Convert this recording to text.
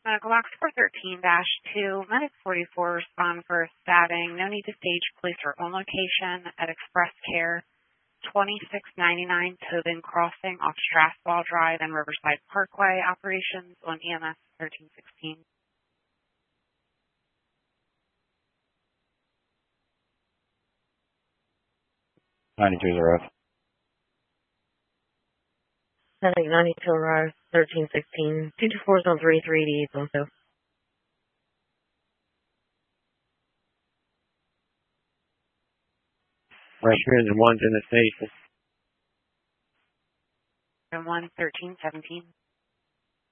Medical box 413-2, Medic 44 respond for stabbing. No need to stage, place or own location at Express Care, 2699 Tobin Crossing off Strathball Drive and Riverside Parkway. Operations on EMS 1316. 92 arrive. I think 92 arrive, 1316. 224 is on 338 also. Freshman and one's in the station. And 1 1317.